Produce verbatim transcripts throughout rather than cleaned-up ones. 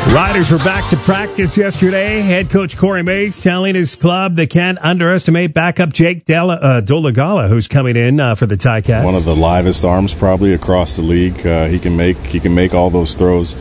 Riders were back to practice yesterday. Head coach Corey Mays telling his club they can't underestimate backup Jake Della, uh, Dolegala, who's coming in uh, for the Ticats. One of the livest arms probably across the league. Uh, he can make he can make all those throws.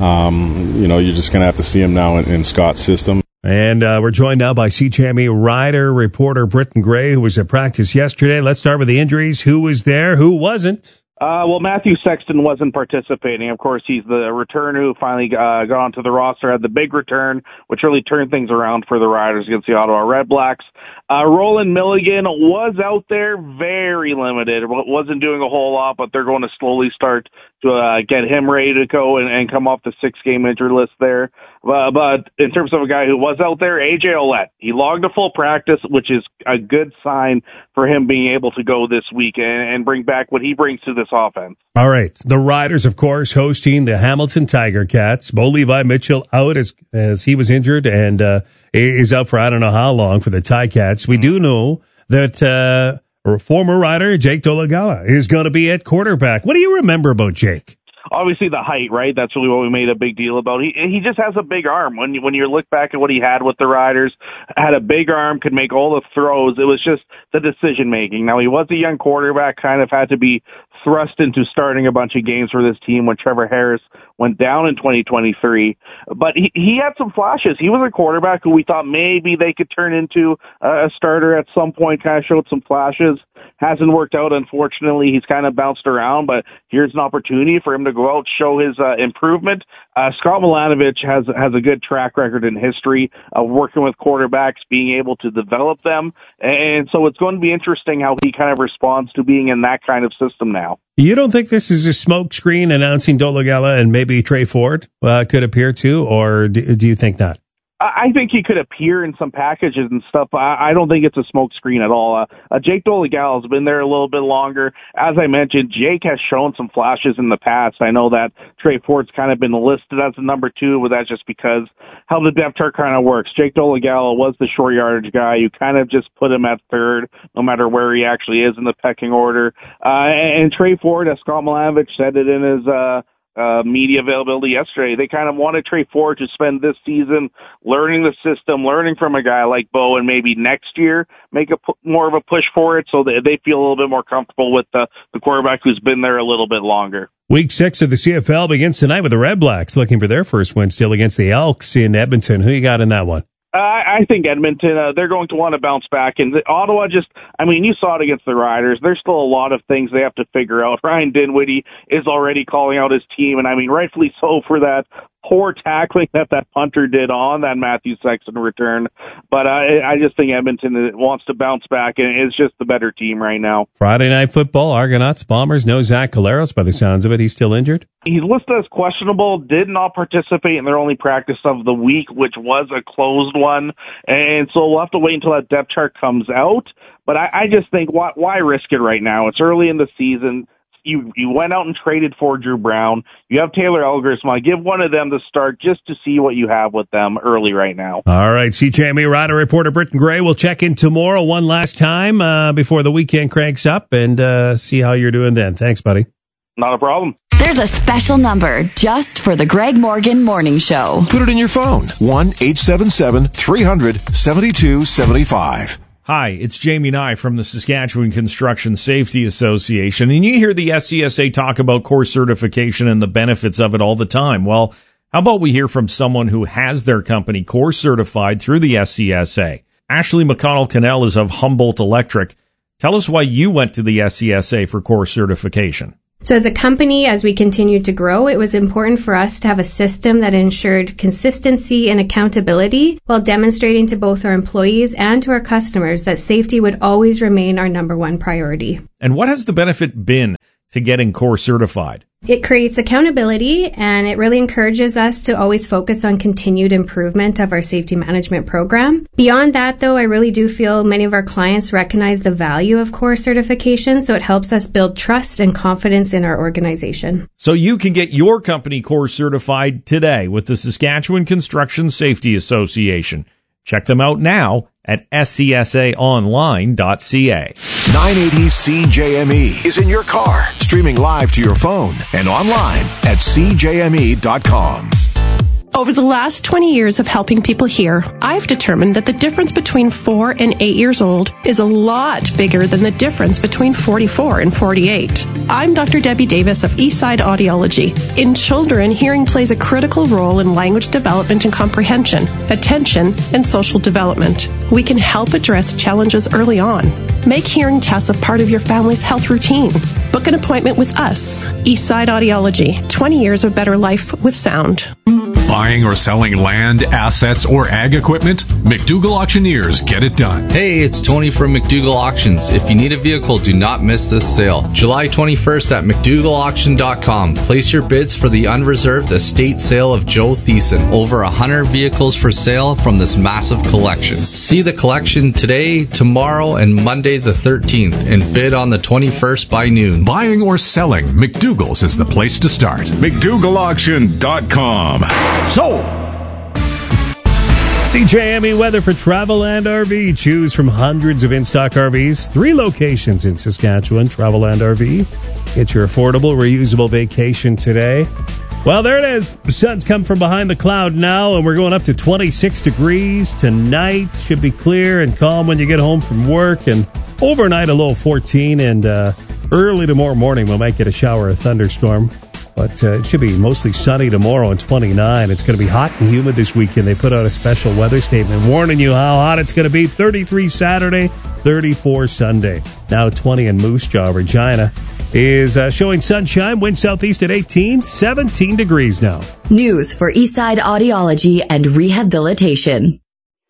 Um, you know, you're just going to have to see him now in, in Scott's system. And uh, we're joined now by C J M E rider reporter Britton Gray, who was at practice yesterday. Let's start with the injuries. Who was there? Who wasn't? Uh, well, Matthew Sexton wasn't participating. Of course, he's the returner who finally uh, got onto the roster, had the big return, which really turned things around for the Riders against the Ottawa Redblacks. Uh, Roland Milligan was out there, very limited. Wasn't doing a whole lot, but they're going to slowly start to uh, get him ready to go and, and come off the six-game injury list there. Uh, but in terms of a guy who was out there, A J Ouellette, he logged a full practice, which is a good sign for him being able to go this week and, and bring back what he brings to this offense. All right. The Riders, of course, hosting the Hamilton Tiger Cats. Bo Levi Mitchell out as, as he was injured and uh, is out for I don't know how long for the Ticats. We do know that uh, former Rider Jake Dolegala is going to be at quarterback. What do you remember about Jake? Obviously the height, right? That's really what we made a big deal about. He he just has a big arm. When you, when you look back at what he had with the Riders, had a big arm, could make all the throws. It was just the decision making. Now, he was a young quarterback, kind of had to be thrust into starting a bunch of games for this team when Trevor Harris went down in twenty twenty-three. But he, he had some flashes. He was a quarterback who we thought maybe they could turn into a starter at some point, kind of showed some flashes. Hasn't worked out, unfortunately. He's kind of bounced around, but here's an opportunity for him to go out, show his uh, improvement. Uh, Scott Milanovich has has a good track record in history of working with quarterbacks, being able to develop them. And so it's going to be interesting how he kind of responds to being in that kind of system now. You don't think this is a smokescreen announcing Dolegala and maybe Trey Ford uh, could appear too, or do, do you think not? I think he could appear in some packages and stuff. I don't think it's a smoke screen at all. Uh, uh, Jake Dolegala has been there a little bit longer. As I mentioned, Jake has shown some flashes in the past. I know that Trey Ford's kind of been listed as a number two, but that's just because how the depth chart kind of works. Jake Dolegala was the short yardage guy. You kind of just put him at third, no matter where he actually is in the pecking order. Uh, and, and Trey Ford, as Scott Milanovich said it in his uh Uh, media availability yesterday, they kind of wanted Trey Ford to spend this season learning the system, learning from a guy like Bo, and maybe next year make a pu- more of a push for it so that they feel a little bit more comfortable with the, the quarterback who's been there a little bit longer. Week six of the C F L begins tonight with the Red Blacks looking for their first win still against the Elks in Edmonton. Who you got in that one? Uh, I think Edmonton, uh, they're going to want to bounce back. And the, Ottawa just, I mean, you saw it against the Riders. There's still a lot of things they have to figure out. Ryan Dinwiddie is already calling out his team, and I mean, rightfully so for that poor tackling that that punter did on that Matthew Sexton return. But uh, I just think Edmonton wants to bounce back, and it's just the better team right now. Friday Night Football, Argonauts, Bombers, no Zach Collaros by the sounds of it. He's still injured? He's listed as questionable, did not participate in their only practice of the week, which was a closed one. And so we'll have to wait until that depth chart comes out. But I, I just think, why, why risk it right now? It's early in the season. You you went out and traded for Drew Brown. You have Taylor Elgersma. Give one of them the start just to see what you have with them early right now. All right, C J M E rider reporter Britton Gray will check in tomorrow one last time uh, before the weekend cranks up and uh, see how you're doing then. Thanks, buddy. Not a problem. There's a special number just for the Greg Morgan Morning Show. Put it in your phone. one eight seven seven, three hundred, seventy-two seventy-five. Hi, it's Jamie Nye from the Saskatchewan Construction Safety Association, and you hear the S C S A talk about course certification and the benefits of it all the time. Well, how about we hear from someone who has their company course certified through the S C S A? Ashley McConnell-Cannell is of Humboldt Electric. Tell us why you went to the S C S A for course certification. So as a company, as we continued to grow, it was important for us to have a system that ensured consistency and accountability while demonstrating to both our employees and to our customers that safety would always remain our number one priority. And what has the benefit been to getting course certified? It creates accountability, and it really encourages us to always focus on continued improvement of our safety management program. Beyond that, though, I really do feel many of our clients recognize the value of course certification, so it helps us build trust and confidence in our organization. So you can get your company course certified today with the Saskatchewan Construction Safety Association. Check them out now at S C S A online dot C A. nine eighty C J M E is in your car, streaming live to your phone and online at C J M E dot com. Over the last twenty years of helping people hear, I've determined that the difference between four and eight years old is a lot bigger than the difference between forty-four and forty-eight. I'm Doctor Debbie Davis of Eastside Audiology. In children, hearing plays a critical role in language development and comprehension, attention, and social development. We can help address challenges early on. Make hearing tests a part of your family's health routine. Book an appointment with us. Eastside Audiology. twenty years of better life with sound. Buying or selling land, assets, or ag equipment? McDougall Auctioneers get it done. Hey, it's Tony from McDougall Auctions. If you need a vehicle, do not miss this sale. July twenty-first at McDougall Auction dot com. Place your bids for the unreserved estate sale of Joe Thiessen. Over one hundred vehicles for sale from this massive collection. See the collection today, tomorrow, and Monday the thirteenth, and bid on the twenty-first by noon. Buying or selling, McDougall's is the place to start. McDougall Auction dot com. So, C J M E weather for Travel and R V. Choose from hundreds of in-stock R Vs. Three locations in Saskatchewan. Travel and R V. Get your affordable, reusable vacation today. Well, there it is. The sun's come from behind the cloud now, and we're going up to twenty-six degrees tonight. Should be clear and calm when you get home from work. And overnight, a low fourteen. And uh, early tomorrow morning, we might get a shower or thunderstorm. But uh, it should be mostly sunny tomorrow and twenty-nine. It's going to be hot and humid this weekend. They put out a special weather statement warning you how hot it's going to be. thirty-three Saturday, thirty-four Sunday. Now twenty in Moose Jaw. Regina is uh, showing sunshine. Wind southeast at eighteen, seventeen degrees now. News for Eastside Audiology and Rehabilitation.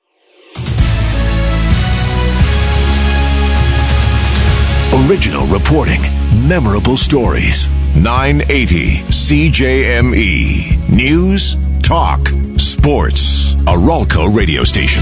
Original reporting. Memorable stories. nine eighty C J M E. News, talk, sports. A Ralco radio station.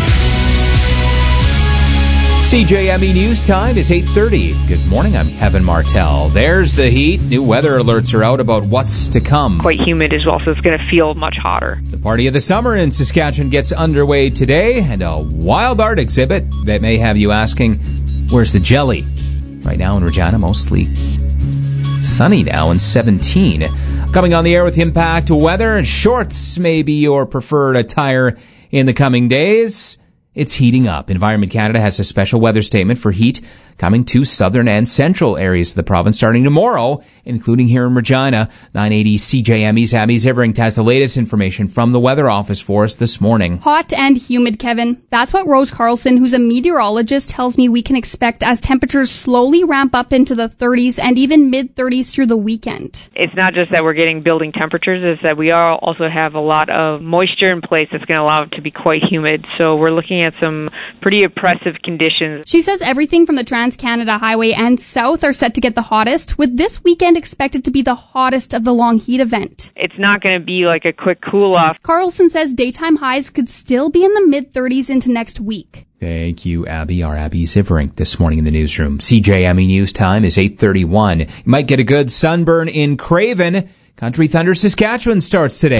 C J M E News time is eight thirty. Good morning, I'm Kevin Martell. There's the heat. New weather alerts are out about what's to come. Quite humid as well, so it's going to feel much hotter. The party of the summer in Saskatchewan gets underway today, and a wild art exhibit that may have you asking, where's the jelly? Right now in Regina, mostly sunny now and seventeen. Coming on the air with Impact Weather, shorts may be your preferred attire in the coming days. It's heating up. Environment Canada has a special weather statement for heat coming to southern and central areas of the province starting tomorrow, including here in Regina. nine eighty C J M E's Abby Zivering has the latest information from the weather office for us this morning. Hot and humid, Kevin. That's what Rose Carlson, who's a meteorologist, tells me we can expect as temperatures slowly ramp up into the thirties and even mid-thirties through the weekend. It's not just that we're getting building temperatures, it's that we are also have a lot of moisture in place that's going to allow it to be quite humid. So we're looking at some pretty oppressive conditions. She says everything from the Trans-Canada Highway and south are set to get the hottest, with this weekend expected to be the hottest of the long heat event. It's not going to be like a quick cool-off. Carlson says daytime highs could still be in the mid-thirties into next week. Thank you, Abby. Our Abby Zivering this morning in the newsroom. C J M E News time is eight thirty-one. You might get a good sunburn in Craven. Country Thunder Saskatchewan starts today.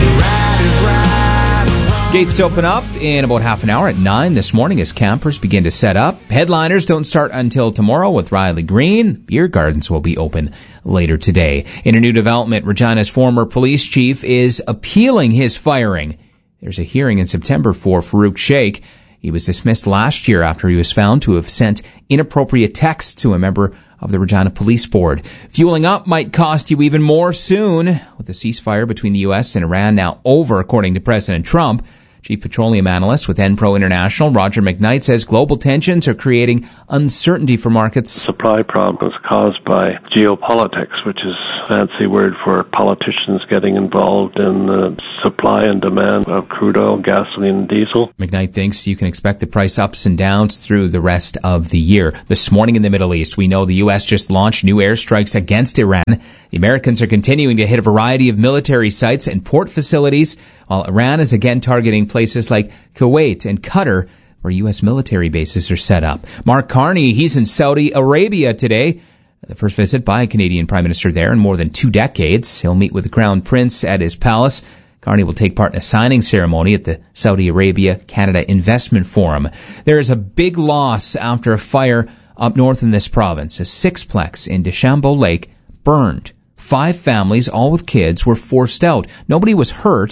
Gates open up in about half an hour at nine this morning as campers begin to set up. Headliners don't start until tomorrow with Riley Green. Beer gardens will be open later today. In a new development, Regina's former police chief is appealing his firing. There's a hearing in September for Farouk Sheikh. He was dismissed last year after he was found to have sent inappropriate texts to a member of the Regina Police Board. Fueling up might cost you even more soon. With the ceasefire between the U S and Iran now over, according to President Trump, Chief Petroleum Analyst with Enpro International, Roger McKnight, says global tensions are creating uncertainty for markets. Supply problems caused by geopolitics, which is a fancy word for politicians getting involved in the supply and demand of crude oil, gasoline, and diesel. McKnight thinks you can expect the price ups and downs through the rest of the year. This morning in the Middle East, we know the U S just launched new airstrikes against Iran. The Americans are continuing to hit a variety of military sites and port facilities, while Iran is again targeting places like Kuwait and Qatar, where U S military bases are set up. Mark Carney, he's in Saudi Arabia today. The first visit by a Canadian Prime Minister there in more than two decades. He'll meet with the Crown Prince at his palace. Carney will take part in a signing ceremony at the Saudi Arabia Canada Investment Forum. There is a big loss after a fire up north in this province. A sixplex in Deschambault Lake burned. Five families, all with kids, were forced out. Nobody was hurt.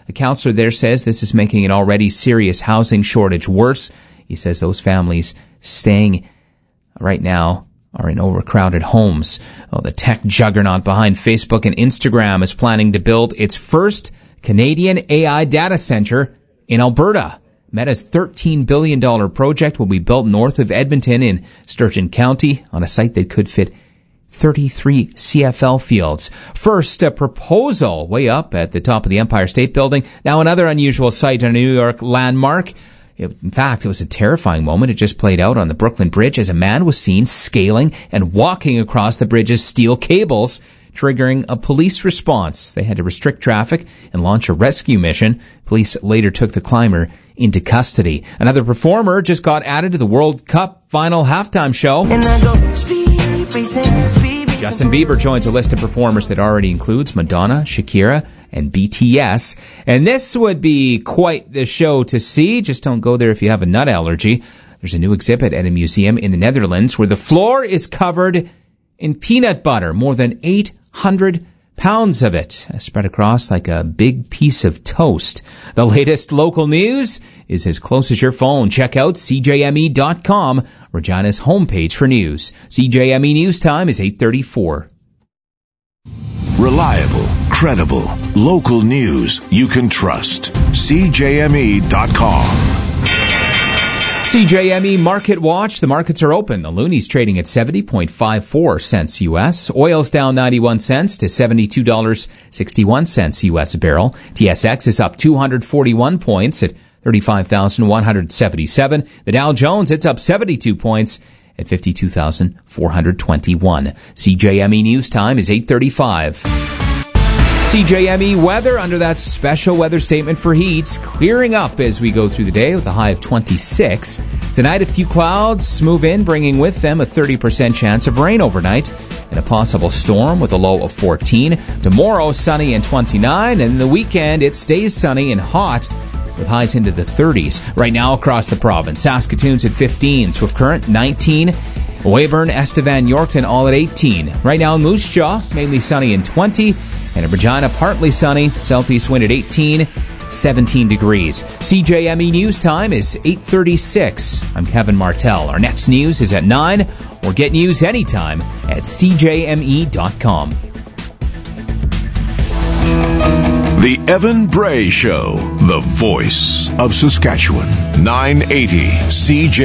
A counselor there says this is making an already serious housing shortage worse. He says those families staying right now are in overcrowded homes. Oh, the tech juggernaut behind Facebook and Instagram is planning to build its first Canadian A I data center in Alberta. Meta's thirteen billion dollars project will be built north of Edmonton in Sturgeon County on a site that could fit thirty-three C F L fields. First, a proposal way up at the top of the Empire State Building. Now another unusual site on a New York landmark. In fact, it was a terrifying moment. It just played out on the Brooklyn Bridge as a man was seen scaling and walking across the bridge's steel cables, triggering a police response. They had to restrict traffic and launch a rescue mission. Police later took the climber into custody. Another performer just got added to the World Cup final halftime show. And I go, speed racing, speed racing. Justin Bieber joins a list of performers that already includes Madonna, Shakira, and B T S. And this would be quite the show to see. Just don't go there if you have a nut allergy. There's a new exhibit at a museum in the Netherlands where the floor is covered in peanut butter. More than eight hundred pounds of it spread across like a big piece of toast. The latest local news is as close as your phone. Check out C J M E dot com, Regina's homepage for news. C J M E News Time is eight thirty-four. Reliable, credible, local news you can trust. C J M E dot com. C J M E Market Watch. The markets are open. The Looney's trading at seventy point five four cents U S. Oil's down ninety-one cents to seventy-two dollars and sixty-one cents U S a barrel. T S X is up two hundred forty-one points at thirty-five thousand one hundred seventy-seven. The Dow Jones, it's up seventy-two points at fifty-two thousand four hundred twenty-one. C J M E News Time is eight thirty-five. C J M E weather under that special weather statement for heat. Clearing up as we go through the day with a high of twenty-six. Tonight, a few clouds move in, bringing with them a thirty percent chance of rain overnight and a possible storm with a low of fourteen. Tomorrow, sunny and twenty-nine. And the weekend, it stays sunny and hot with highs into the thirties. Right now across the province, Saskatoon's at fifteen, Swift Current nineteen, Weyburn, Estevan, Yorkton all at eighteen. Right now in Moose Jaw, mainly sunny and twenty. And in Regina, partly sunny, southeast wind at eighteen, seventeen degrees. C J M E News Time is eight thirty-six. I'm Kevin Martell. Our next news is at nine, or get news anytime at C J M E dot com. The Evan Bray Show, the voice of Saskatchewan. nine eighty C J